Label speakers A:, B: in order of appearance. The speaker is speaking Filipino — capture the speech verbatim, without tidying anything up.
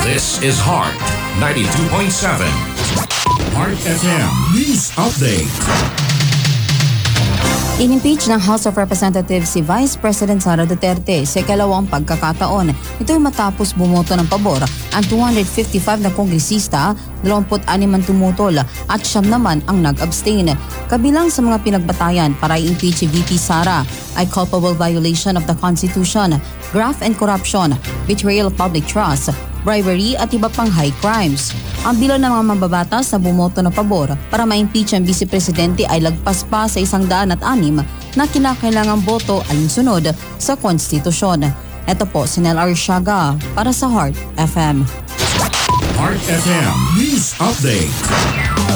A: This is Heart ninety-two point seven. Heart F M News Update.
B: Inimpeach ng House of Representatives si Vice President Sara Duterte sa ikalawang pagkakataon. Ito'y matapos bumoto ng pabor ang two hundred fifty-five na kongresista, dalawampu't-anim ang tumutol at siyam naman ang nag-abstain. Kabilang sa mga pinagbatayan para i-impeach si V P Sara ay culpable violation of the Constitution, graft and corruption, betrayal of public trust, bribery at iba pang high crimes. Ang bilang ng mga mambabatas na bumoto na pabor para ma-impeach ang Vice Presidente ay lagpas pa sa isang daan at anim na kinakailangang boto alinsunod sa konstitusyon. Ito po si Nel Arshaga para sa Heart F M.
A: Heart F M News Update.